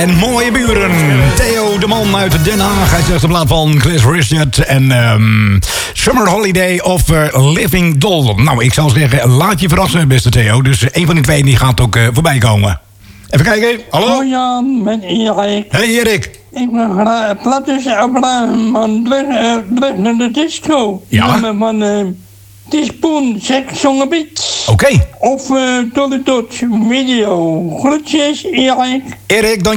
En mooie buren. Theo de man uit Den Haag. Hij zegt de plaat van Chris Richard. En Summer Holiday of Living Doll. Nou, ik zou zeggen, laat je verrassen, beste Theo. Dus een van die twee die gaat ook voorbij komen. Even kijken. Hallo? Hoi Jan, met Erik. Hey Erik. Ik wil graag plaatjes opruimen, man. Terug naar de disco. Ja? Nummer van Teaspoon, Sex on the Beach. Oké. Of Tolly Tots video. Groetjes, Erik. Erik, dank